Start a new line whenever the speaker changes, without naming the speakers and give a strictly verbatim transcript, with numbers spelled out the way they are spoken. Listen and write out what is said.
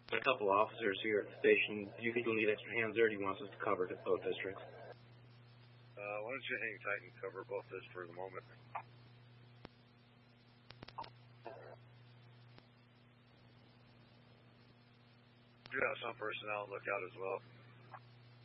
A couple officers here at the station. Do you think you'll need extra hands there, or do you want us to cover both districts?
Uh, why don't you hang tight and cover both this for the moment? Do have some personnel look out as well.